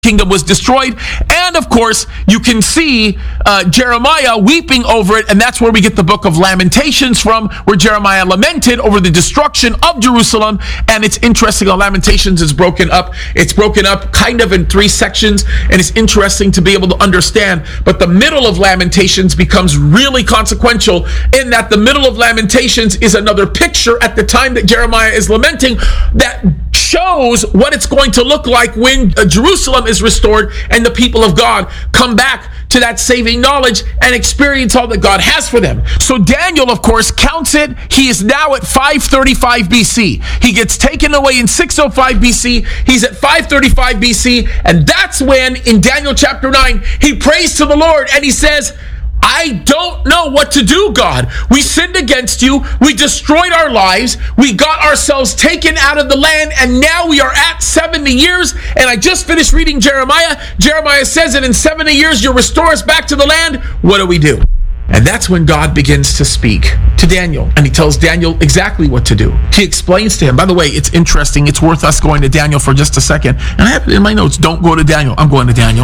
kingdom was destroyed. And of course, you can see Jeremiah weeping over it, and that's where we get the book of Lamentations from, where Jeremiah lamented over the destruction of Jerusalem. And it's interesting how Lamentations is broken up. It's broken up kind of in 3 sections, and it's interesting to be able to understand. But the middle of Lamentations becomes really consequential, in that the middle of Lamentations is another picture at the time that Jeremiah is lamenting that shows what it's going to look like when Jerusalem is restored and the people of God come back to that saving knowledge and experience all that God has for them. So Daniel, of course, counts it. He is now at 535 BC. He gets taken away in 605 BC. He's at 535 BC. And that's when, in Daniel chapter 9, he prays to the Lord and he says, I don't know what to do, God. We sinned against you. We destroyed our lives. We got ourselves taken out of the land, and now we are at 70 years. And I just finished reading Jeremiah. Jeremiah says that in 70 years, you'll restore us back to the land. What do we do? And that's when God begins to speak to Daniel. And he tells Daniel exactly what to do. He explains to him. By the way, it's interesting. It's worth us going to Daniel for just a second. And I have it in my notes. Don't go to Daniel. I'm going to Daniel.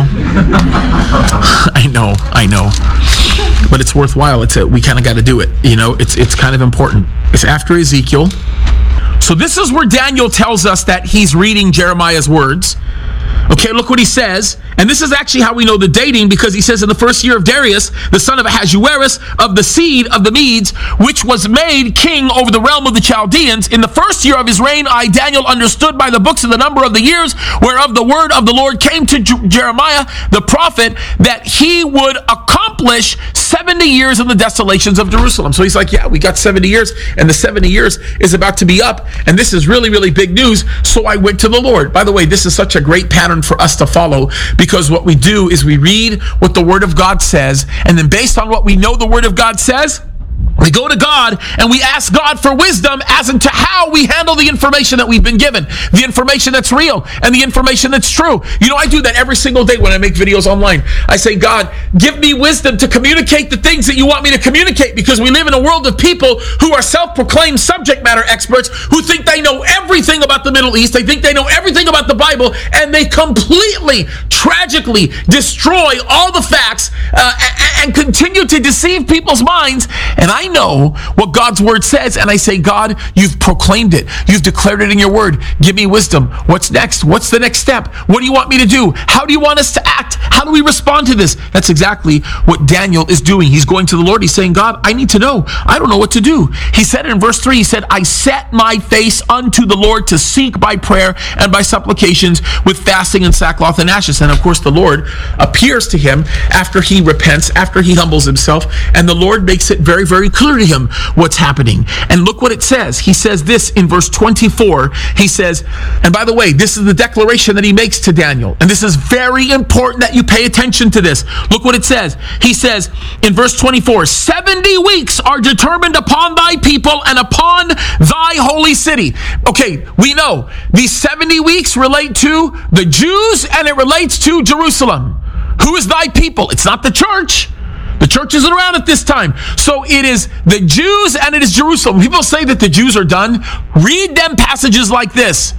I know. But it's worthwhile. We kind of got to do it. You know, it's kind of important. It's after Ezekiel. So this is where Daniel tells us that he's reading Jeremiah's words. Okay, look what he says. And this is actually how we know the dating, because he says, in the first year of Darius, the son of Ahasuerus, of the seed of the Medes, which was made king over the realm of the Chaldeans, in the first year of his reign, I, Daniel, understood by the books of the number of the years, whereof the word of the Lord came to Jeremiah, the prophet, that he would accomplish 70 years of the desolations of Jerusalem. So he's like, yeah, we got 70 years, and the 70 years is about to be up, and this is really, really big news. So I went to the Lord. By the way, this is such a great pattern for us to follow, because what we do is we read what the Word of God says, and then based on what we know the Word of God says, we go to God and we ask God for wisdom as into how we handle the information that we've been given, the information that's real and the information that's true. You know, I do that every single day when I make videos online. I say, God, give me wisdom to communicate the things that you want me to communicate, because we live in a world of people who are self-proclaimed subject matter experts who think they know everything about the Middle East. They think they know everything about the Bible, and they completely, tragically destroy all the facts and continue to deceive people's minds. And I know what God's word says, and I say, God, you've proclaimed it. You've declared it in your word. Give me wisdom. What's next? What's the next step? What do you want me to do? How do you want us to act? How do we respond to this? That's exactly what Daniel is doing. He's going to the Lord. He's saying, God, I need to know. I don't know what to do. He said it in verse 3. He said, I set my face unto the Lord to seek by prayer and by supplications with fasting and sackcloth and ashes. And of course, the Lord appears to him after he repents, after he humbles himself, and the Lord makes it very, very clear to him what's happening. And look what it says. He says this in verse 24. He says, and by the way, this is the declaration that he makes to Daniel. And this is very important that you pay attention to this. Look what it says. He says in verse 24, 70 weeks are determined upon thy people and upon thy holy city. Okay, we know these 70 weeks relate to the Jews and it relates to Jerusalem. Who is thy people? It's not the church. The church isn't around at this time. So it is the Jews and it is Jerusalem. People say that the Jews are done. Read them passages like this.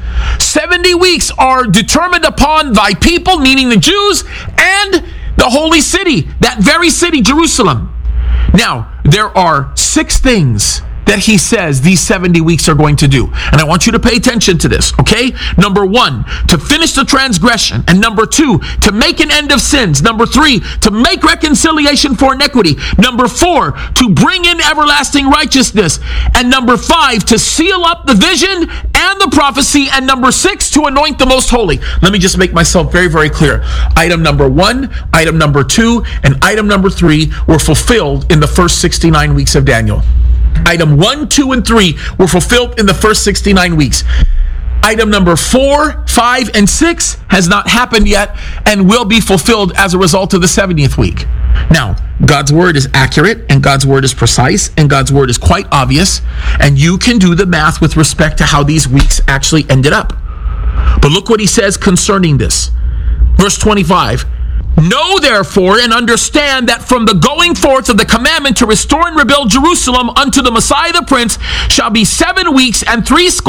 70 weeks are determined upon thy people, meaning the Jews, and the holy city, that very city, Jerusalem. Now, there are 6 things that he says these 70 weeks are going to do. And I want you to pay attention to this, okay? Number 1, to finish the transgression. And number 2, to make an end of sins. Number 3, to make reconciliation for iniquity. Number 4, to bring in everlasting righteousness. And number 5, to seal up the vision and the prophecy. And number 6, to anoint the most holy. Let me just make myself very, very clear. Item number 1, item number 2, and item number 3 were fulfilled in the first 69 weeks of Daniel. Item 1, 2, and 3 were fulfilled in the first 69 weeks. Item number 4, 5, and 6 has not happened yet and will be fulfilled as a result of the 70th week. Now, God's word is accurate and God's word is precise and God's word is quite obvious, and you can do the math with respect to how these weeks actually ended up. But look what he says concerning this. Verse 25. Know therefore and understand that from the going forth of the commandment to restore and rebuild Jerusalem unto the Messiah the Prince shall be 7 weeks and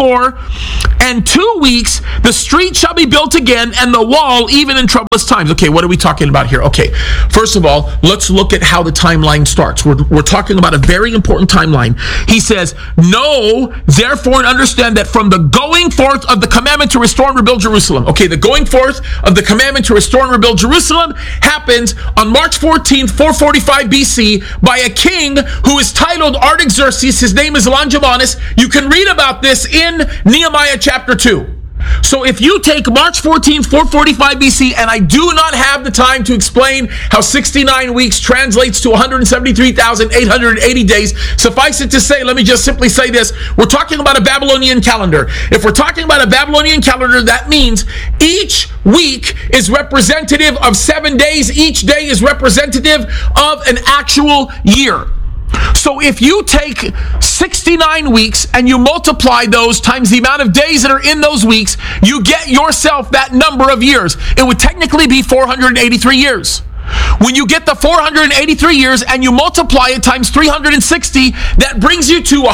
62 weeks. The street shall be built again, and the wall even in troublous times. Okay, what are we talking about here? Okay, first of all, let's look at how the timeline starts. We're talking about a very important timeline. He says, know therefore and understand that from the going forth of the commandment to restore and rebuild Jerusalem. Okay, the going forth of the commandment to restore and rebuild Jerusalem happens on March 14th, 445 BC by a king who is titled Artaxerxes. His name is Longimanus. You can read about this in Nehemiah chapter 2. So if you take March 14th, 445 BC, and I do not have the time to explain how 69 weeks translates to 173,880 days, suffice it to say, let me just simply say this. We're talking about a Babylonian calendar. If we're talking about a Babylonian calendar, that means each week is representative of 7 days. Each day is representative of an actual year. So if you take 69 weeks and you multiply those times the amount of days that are in those weeks, you get yourself that number of years. It would technically be 483 years. When you get the 483 years and you multiply it times 360, that brings you to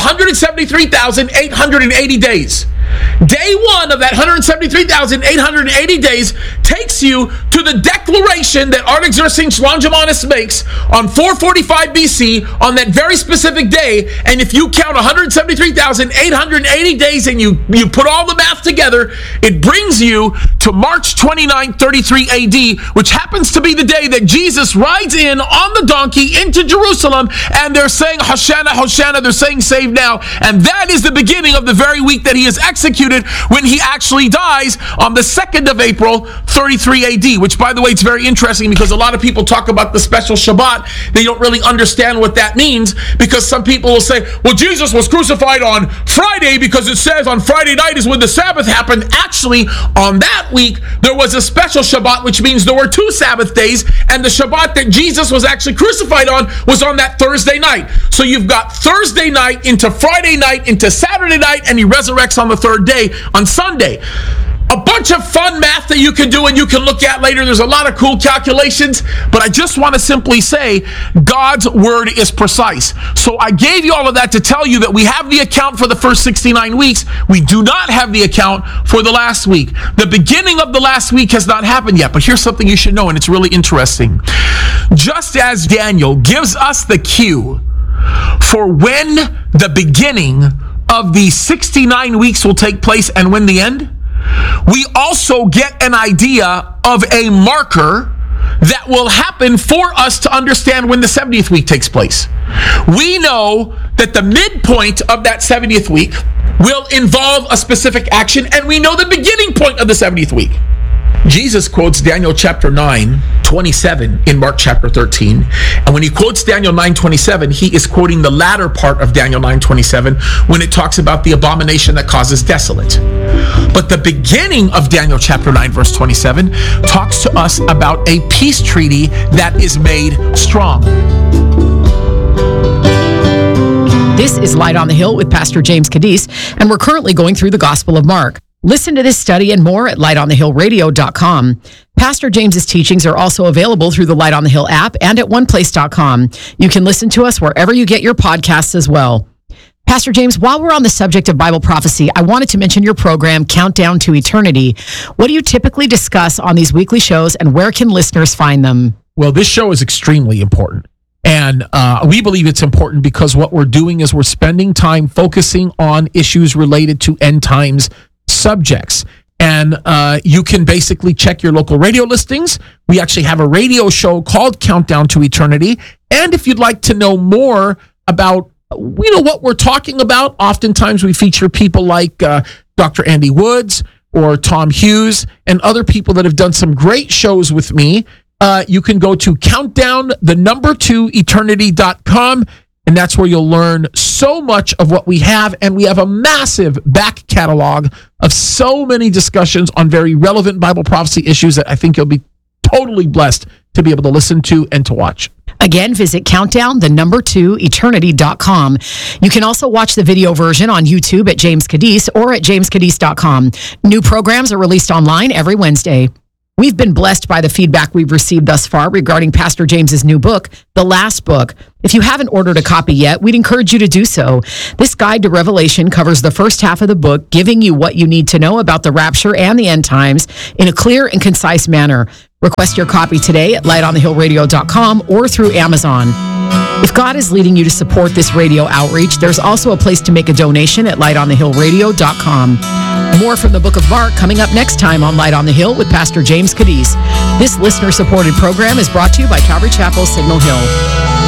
173,880 days. Day one of that 173,880 days takes you to the declaration that Artaxerxes Longimanus makes on 445 BC on that very specific day. And if you count 173,880 days and you put all the math together, it brings you to March 29, 33 AD, which happens to be the day that Jesus rides in on the donkey into Jerusalem, and they're saying, Hosanna, Hosanna, they're saying, save now. And that is the beginning of the very week that he is executed, when he actually dies on the 2nd of April, 33 AD, which, by the way, it's very interesting because a lot of people talk about the special Shabbat. They don't really understand what that means, because some people will say, well, Jesus was crucified on Friday because it says on Friday night is when the Sabbath happened. Actually, on that week, there was a special Shabbat, which means there were 2 Sabbath days, and the Shabbat that Jesus was actually crucified on was on that Thursday night. So you've got Thursday night into Friday night into Saturday night, and he resurrects on the 3rd day on Sunday. A bunch of fun math that you can do and you can look at later. There's a lot of cool calculations, but I just want to simply say God's word is precise. So I gave you all of that to tell you that we have the account for the first 69 weeks. We do not have the account for the last week. The beginning of the last week has not happened yet, but here's something you should know, and it's really interesting. Just as Daniel gives us the cue for when the beginning of the 69 weeks will take place and when the end, we also get an idea of a marker that will happen for us to understand when the 70th week takes place. We know that the midpoint of that 70th week will involve a specific action, and we know the beginning point of the 70th week. Jesus quotes Daniel chapter 9:27 in Mark chapter 13. And when he quotes Daniel 9:27, he is quoting the latter part of Daniel 9:27 when it talks about the abomination that causes desolate. But the beginning of Daniel chapter 9 verse 27 talks to us about a peace treaty that is made strong. This is Light on the Hill with Pastor James Cadiz, and we're currently going through the Gospel of Mark. Listen to this study and more at lightonthehillradio.com. Pastor James's teachings are also available through the Light on the Hill app and at oneplace.com. You can listen to us wherever you get your podcasts as well. Pastor James, while we're on the subject of Bible prophecy, I wanted to mention your program, Countdown to Eternity. What do you typically discuss on these weekly shows, and where can listeners find them? Well, this show is extremely important. And we believe it's important because what we're doing is we're spending time focusing on issues related to end times subjects. And you can basically check your local radio listings. We actually have a radio show called Countdown to Eternity. And if you'd like to know more about what we're talking about, oftentimes we feature people like Dr. Andy Woods or Tom Hughes and other people that have done some great shows with me. You can go to countdown2eternity.com, and that's where you'll learn so much of what we have. And we have a massive back catalog of so many discussions on very relevant Bible prophecy issues that I think you'll be totally blessed to be able to listen to and to watch. Again, visit countdown2eternity.com. You can also watch the video version on YouTube at James Cadiz or at jamescadiz.com. New programs are released online every Wednesday. We've been blessed by the feedback we've received thus far regarding Pastor James's new book, The Last Book. If you haven't ordered a copy yet, we'd encourage you to do so. This guide to Revelation covers the first half of the book, giving you what you need to know about the rapture and the end times in a clear and concise manner. Request your copy today at lightonthehillradio.com or through Amazon. If God is leading you to support this radio outreach, there's also a place to make a donation at lightonthehillradio.com. More from the book of Mark coming up next time on Light on the Hill with Pastor James Cadiz. This listener-supported program is brought to you by Calvary Chapel, Signal Hill.